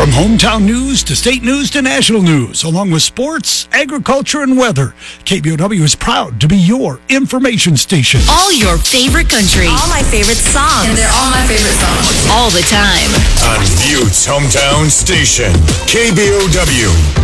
From hometown news to state news to national news, along with sports, agriculture, and weather, KBOW is proud to be your information station. All your favorite country. All my favorite songs. And they're all my favorite songs. All the time. On Butte's hometown station, KBOW.